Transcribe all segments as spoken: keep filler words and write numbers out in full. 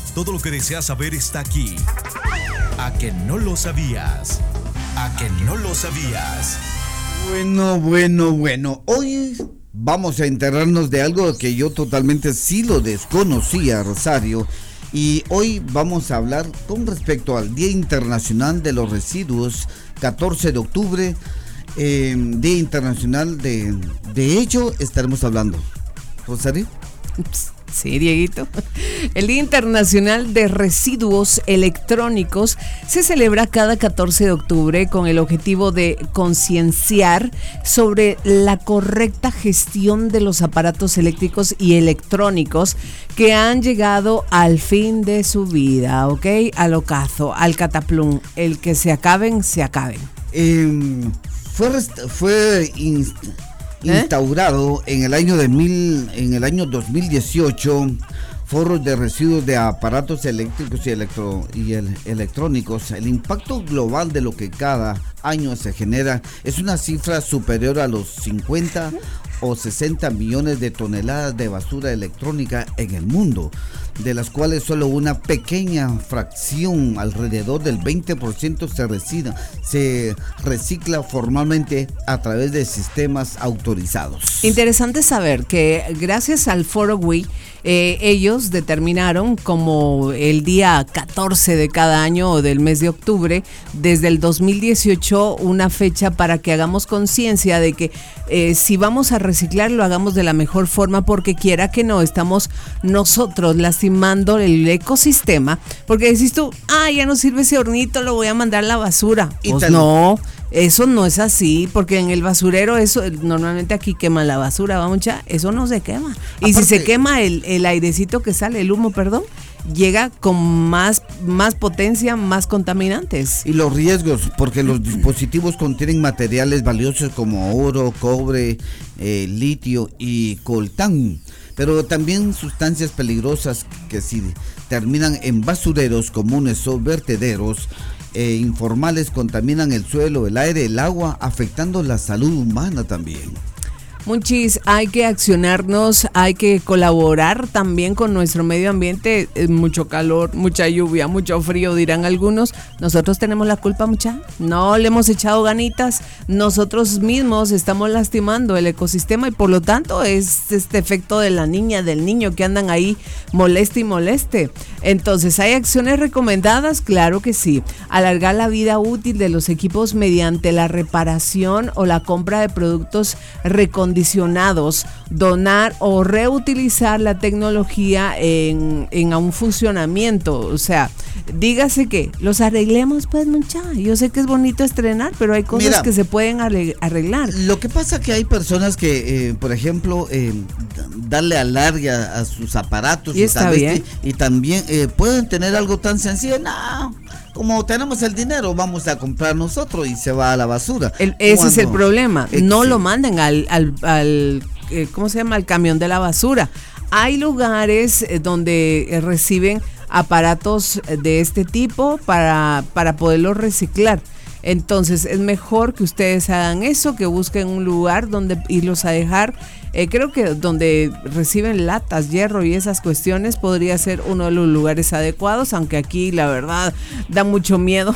Todo lo que deseas saber está aquí. ¿A que no lo sabías? ¿A que no lo sabías? Bueno, bueno, bueno. Hoy vamos a enterarnos de algo que yo totalmente sí lo desconocía, Rosario. Y hoy vamos a hablar con respecto al Día Internacional de los Residuos, catorce de octubre, eh, Día Internacional de... De ello estaremos hablando. Rosario. Sí, Dieguito. El Día Internacional de Residuos Electrónicos se celebra cada catorce de octubre con el objetivo de concienciar sobre la correcta gestión de los aparatos eléctricos y electrónicos que han llegado al fin de su vida, ¿ok? Al ocaso, al cataplum. El que se acaben, se acaben. Eh, fue rest- fue inst- instaurado ¿Eh? en el año de mil, en el año dos mil dieciocho, foros de residuos de aparatos eléctricos y, electro, y el, electrónicos. El impacto global de lo que cada año se genera es una cifra superior a los cincuenta o sesenta millones de toneladas de basura electrónica en el mundo, de las cuales solo una pequeña fracción, alrededor del veinte por ciento, se recicla, se recicla formalmente a través de sistemas autorizados. Interesante saber que gracias al Foro W I, eh, ellos determinaron como el día catorce de cada año o del mes de octubre, desde el dos mil dieciocho, una fecha para que hagamos conciencia de que eh, si vamos a reciclar, lo hagamos de la mejor forma, porque quiera que no, estamos nosotros lastimando el ecosistema, porque decís tú, ah, ya no sirve ese hornito, lo voy a mandar a la basura. Pues tal- no, eso no es así, porque en el basurero, eso normalmente aquí queman la basura, va mucha, eso no se quema. Y aparte, si se quema el, el airecito que sale, el humo, perdón, llega con más, más potencia, más contaminantes. Y los riesgos, porque los dispositivos contienen materiales valiosos como oro, cobre, eh, litio y coltán, pero también sustancias peligrosas que si terminan en basureros comunes o vertederos eh, informales contaminan el suelo, el aire, el agua, afectando la salud humana también. Munchis, hay que accionarnos, hay que colaborar también con nuestro medio ambiente. Mucho calor, mucha lluvia, mucho frío, dirán algunos. Nosotros tenemos la culpa, mucha. No le hemos echado ganitas. Nosotros mismos estamos lastimando el ecosistema y por lo tanto es este efecto de la niña, del niño que andan ahí moleste y moleste. Entonces, ¿hay acciones recomendadas? Claro que sí. Alargar la vida útil de los equipos mediante la reparación o la compra de productos recondicionados. Condicionados, donar o reutilizar la tecnología en, en un funcionamiento. O sea, dígase que los arreglemos, pues, mucha. Yo sé que es bonito estrenar, pero hay cosas Mira, que se pueden arreglar. Lo que pasa que hay personas que, eh, por ejemplo, eh, darle alargue a, a sus aparatos y, y, está bien. Que, y también eh, pueden tener algo tan sencillo. No, como tenemos el dinero, vamos a comprar nosotros y se va a la basura. El, ese Cuando, es el problema. Eh, no sí. lo manden al, al, al eh, ¿cómo se llama? Al camión de la basura. Hay lugares eh, donde eh, reciben aparatos de este tipo para, para poderlos reciclar. Entonces es mejor que ustedes hagan eso, que busquen un lugar donde irlos a dejar. Eh, creo que donde reciben latas, hierro y esas cuestiones podría ser uno de los lugares adecuados, aunque aquí la verdad da mucho miedo.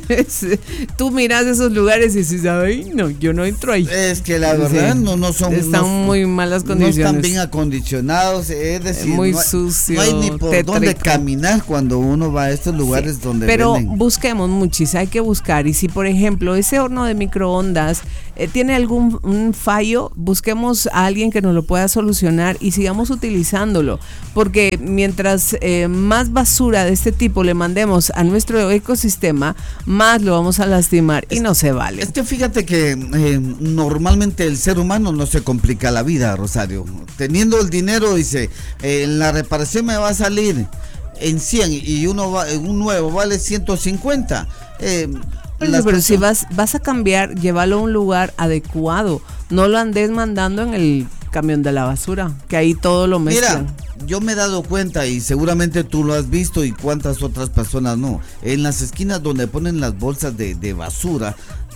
Tú miras esos lugares y dices, ay, no, yo no entro ahí. Es que la verdad sí, no, no son... Están no, muy malas condiciones. No están bien acondicionados, es decir, muy no hay, sucio. No hay ni por tétrico. Dónde caminar cuando uno va a estos lugares sí, donde pero venden. Busquemos muchis, hay que buscar. Y si por ejemplo ese horno de microondas eh, tiene algún un fallo, busquemos a alguien que nos lo pueda solucionar y sigamos utilizándolo, porque mientras eh, más basura de este tipo le mandemos a nuestro ecosistema, más lo vamos a lastimar y es, no se vale. Es que fíjate que eh, normalmente el ser humano no se complica la vida, Rosario. Teniendo el dinero, dice, eh, la reparación me va a salir en cien y uno va, un nuevo vale ciento cincuenta. Eh, Pero, pero si vas, vas a cambiar, llévalo a un lugar adecuado, no lo andes mandando en el camión de la basura, que ahí todo lo mezclan. Mira, yo me he dado cuenta y seguramente tú lo has visto y cuántas otras personas no, en las esquinas donde ponen las bolsas de, de basura,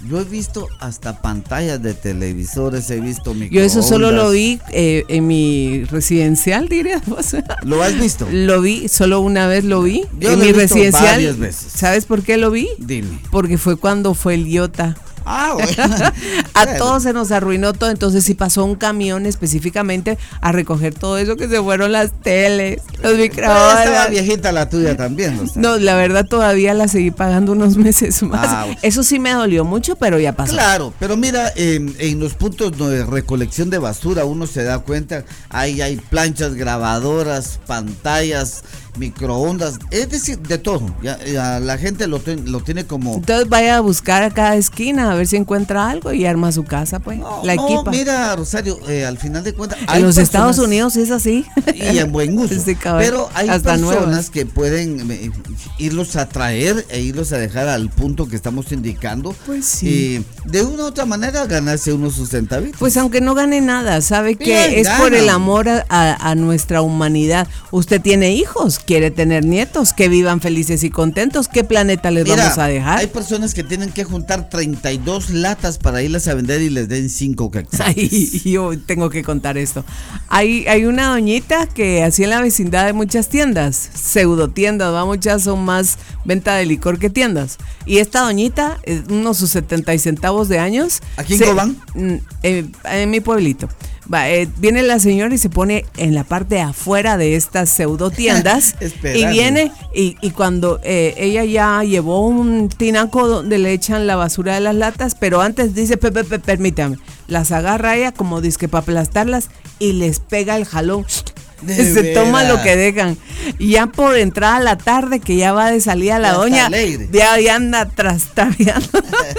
Yo he visto hasta pantallas de televisores, he visto microondas. Yo eso solo lo vi eh, en mi residencial, diría. O sea, ¿lo has visto? Lo vi, solo una vez lo vi. Yo en lo he mi visto residencial. varias veces. ¿Sabes por qué lo vi? Dime. Porque fue cuando fue el Iota. Ah, bueno. A Bueno. todos se nos arruinó todo, entonces sí pasó un camión específicamente a recoger todo eso que se fueron las teles, los Pero ya estaba microondas. viejita la tuya también, ¿no? No, la verdad todavía la seguí pagando unos meses más. Ah, bueno. Eso sí me dolió mucho, pero ya pasó. Claro, pero mira, eh, en los puntos de recolección de basura uno se da cuenta, ahí hay planchas grabadoras, pantallas, microondas, es decir, de todo. Ya, ya la gente lo, ten- lo tiene como... Entonces vaya a buscar a cada esquina a ver si encuentra algo y arma su casa, pues, No, la no, equipa. mira, Rosario, eh, al final de cuentas... En hay los personas- Estados Unidos es así. Y en buen uso. Sí, cabal. Pero hay Hasta personas nuevas. que pueden eh, irlos a traer e irlos a dejar al punto que estamos indicando. Pues sí. Y de una u otra manera ganarse unos sus centavitos. Pues aunque no gane nada, sabe que Bien, es por gana. el amor a, a- a nuestra humanidad. Usted tiene hijos, quiere tener nietos, que vivan felices y contentos. ¿Qué planeta les Mira, vamos a dejar? hay personas que tienen que juntar treinta y dos latas para irlas a vender y les den cinco quetzales. Ay, yo tengo que contar esto. Hay, hay una doñita que así en la vecindad de muchas tiendas, pseudo tiendas, va, muchas son más venta de licor que tiendas. Y esta doñita, eh, unos sus setenta y centavos de años. ¿Aquí en se- Cobán? mm, eh, en mi pueblito. Va, eh, viene la señora y se pone en la parte de afuera de estas pseudo tiendas y Esperando. viene y, y cuando eh, ella ya llevó un tinaco donde le echan la basura de las latas, pero antes dice, "Pe- pe- pe- permítame, las agarra ella como disque para aplastarlas y les pega el jalón. De Se toma veras. lo que dejan. Y ya por entrada a la tarde, que ya va de salida la Ya está doña, alegre. ya, ya anda trastareando.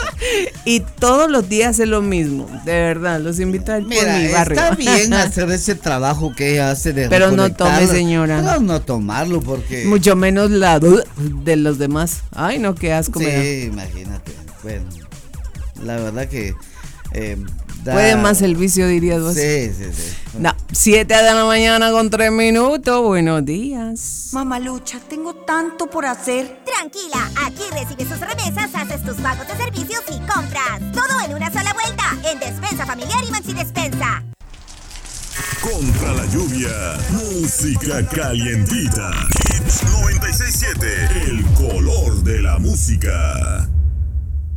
Y todos los días es lo mismo. De verdad, los invito a ir por Mira, mi barrio. está bien hacer ese trabajo que ella hace de Pero no recolectar, tome, señora. Pero no tomarlo porque... Mucho menos la de los demás. Ay, no, qué asco me da. Sí, imagínate. Bueno, la verdad que... eh, da- Puede más el vicio, dirías vos. Sí, sí, sí. No, siete de la mañana con tres minutos. Buenos días. Mamalucha, tengo tanto por hacer. Tranquila, aquí recibes tus remesas, haces tus pagos de servicios y compras. Todo en una sola vuelta, en Despensa Familiar y Maxi Despensa. Contra la lluvia, música calientita. Hits noventa y seis punto siete, el color de la música.